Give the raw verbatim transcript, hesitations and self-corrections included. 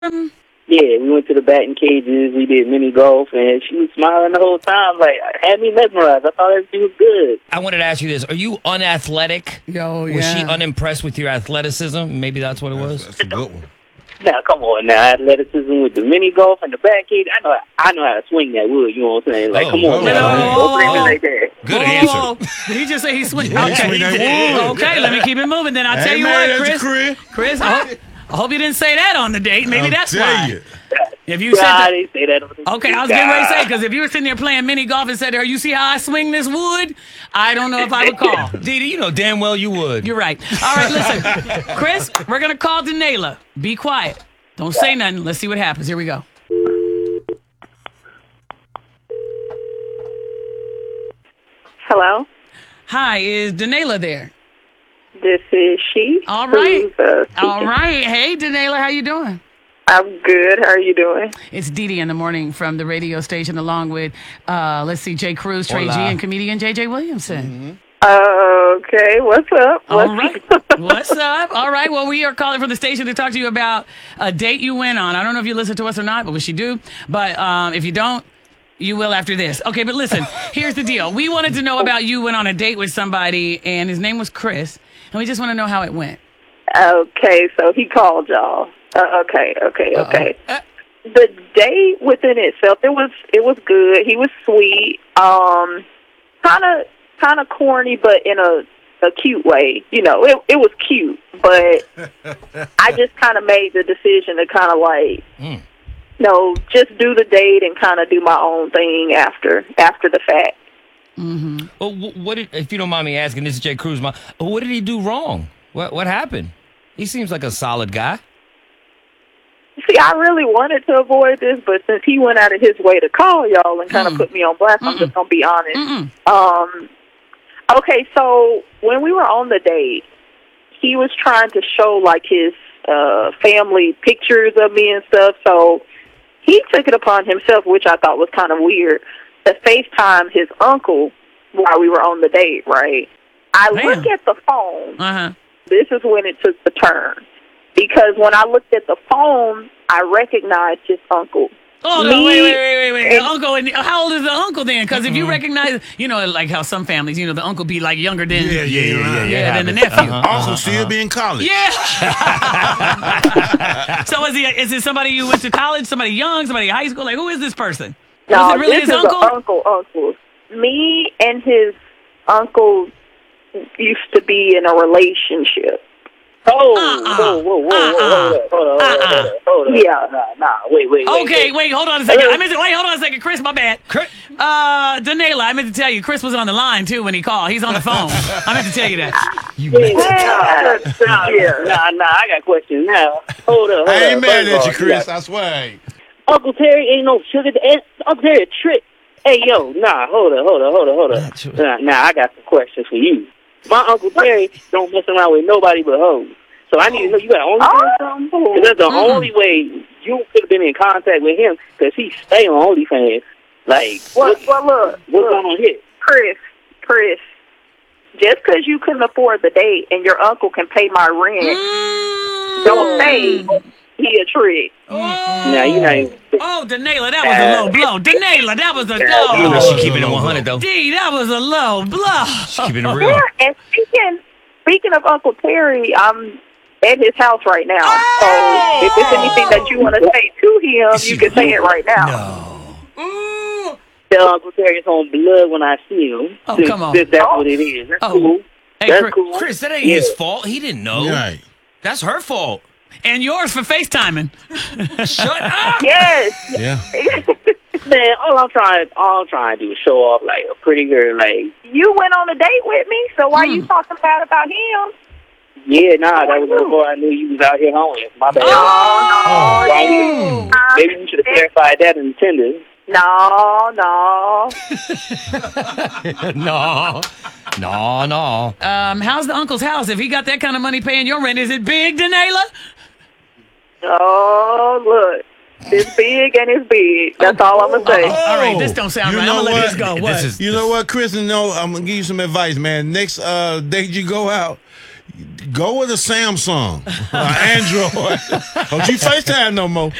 Um, Yeah, we went to the batting cages. We did mini golf, and she was smiling the whole time. Like, had me mesmerized. I thought everything was good. I wanted to ask you this. Are you unathletic? Yo, yeah. Was she unimpressed with your athleticism? Maybe that's what it was? That's a good one. Now, come on now. Athleticism with the mini golf and the bat cage. I know I know how to swing that wood, you know what I'm saying? Like, Oh, come on oh, now. oh, Don't bring me oh. like that. Good Whoa, answer. whoa, whoa. Did he just say he swing? Yeah, he okay. swing that wood. Okay, let me keep it moving. Then I'll tell Hey, you man, what, that's Chris. your career. Chris, I hope, I hope you didn't say that on the date. Maybe I'll that's tell why. you. If you said Nah, that, they say that. On the okay, I was getting ready to say, because if you were sitting there playing mini golf and said to her, you see how I swing this wood? I don't know if I would call. Didi, you know damn well you would. You're right. All right, listen. Chris, we're going to call Danayla. Be quiet. Don't say nothing. Let's see what happens. Here we go. Hello, Hi, is Danayla there? this is she. All right. Who's, uh, All speaking. right. Hey, Danayla, how you doing? I'm good. How are you doing? It's Didi in the morning from the radio station, along with, uh, let's see, Jay Cruz, Trey G, Hola. and comedian J J Williamson. Okay, what's up? All What's right. What's up? All right. Well, we are calling from the station to talk to you about a date you went on. I don't know if you listen to us or not, but we should do. But um, if you don't, you will after this. Okay, but listen, here's the deal. We wanted to know about you went on a date with somebody, and his name was Chris, and we just want to know how it went. Okay, so he called y'all. Uh, okay, okay, okay. Uh, The date within itself, it was it was good. He was sweet. Um, kind of kind of corny, but in a a cute way. You know, it it was cute, but I just kind of made the decision to kind of like. Mm. No, just do the date and kind of do my own thing after after the fact. mm-hmm. Well, wh- what did, if you don't mind me asking, this is Jay Cruz. My, what did he do wrong? What what happened? He seems like a solid guy. See, I really wanted to avoid this, but since he went out of his way to call y'all and kind of Mm. put me on blast, I'm Mm-mm. just gonna be honest. Mm-mm. Um, okay, so when we were on the date, he was trying to show like his uh, family pictures of me and stuff. So he took it upon himself, which I thought was kind of weird, to FaceTime his uncle while we were on the date. Right? I Damn. look at the phone. Uh-huh. This is when it took the turn. Because when I looked at the phone, I recognized his uncle. Oh, no, Me wait, wait, wait, wait, wait. The and- uncle, and how old is the uncle then? Because if you recognize, you know, like how some families, you know, the uncle be like younger than, Yeah, yeah, yeah, yeah, than the happens. nephew. Uh-huh. Uncle still be in college. Yeah. So is he? Is it somebody you went to college? Somebody young? Somebody high school? Like who is this person? No, Was it really this his is uncle? an uncle, uncle. Me and his uncle used to be in a relationship. Oh, Uh-uh. whoa, whoa, whoa, whoa, Uh-uh. hold up, hold up, hold Uh-uh. up, hold up. Yeah. Nah, nah, wait, wait, wait. Okay, wait. wait, hold on a second. I meant to, wait, hold on a second. Chris, my bad. Chris- Uh, Danayla, I meant to tell you, Chris was on the line too when he called. He's on the phone. I meant to tell you that. You Yeah, bet. nah, Yeah. nah, nah, I got questions now. Hold up, hold I ain't up. mad First of at all, you, Chris. got- I swear I ain't. Uncle Terry ain't no sugar. da- Uncle Terry a trick. Hey, yo, nah, hold up, hold up, hold up, hold up. That's- Nah, nah, I got some questions for you. My Uncle Terry don't mess around with nobody but hoes. So I need to know, you got OnlyFans or something? 'Cause that's the Mm-mm. only way you could have been in contact with him, because he stay on OnlyFans. Like, Well, what, well look, what's look, going on here? Chris, Chris, just because you couldn't afford the date and your uncle can pay my rent, Mm. don't say he a trick. Now, you know, Oh, Danayla, that was a low blow. Danayla, that was a You know low. she keeping it one hundred though. D, that was a low blow. She keeping it real. Yeah, and speaking speaking of Uncle Terry, I'm at his house right now. So if there's anything that you want to say to him, you can say it right now. Ooh. tell Uncle Terry it's on blood when I see him. Oh, since, come on. since that's what it is. That's Oh. cool. Hey, That's Chris- cool. Chris, that ain't Yeah. his fault. He didn't know. Right. That's her fault. And yours for FaceTiming. Shut up. Yes. Yeah. Man, all I'm trying, all I'm trying to do is show off like a pretty girl. Like, You went on a date with me, so why Hmm. you talking bad about him? yeah, nah, that was before I knew you was out here homeless. My bad. Oh, Right. no. Maybe you should have clarified that in the tender. No, no. no. No, no. Um, how's the uncle's house? If he got that kind of money paying your rent, is it big, Danayla? Oh, look. It's big and it's big. That's all I'm going to say. All right, this don't sound You right. I'm know gonna let what? this go. This What? is- You know what, Chris? And no, I'm gonna give you some advice, man. Next uh, date you go out, Go with a Samsung, uh, Android. Don't you FaceTime no more.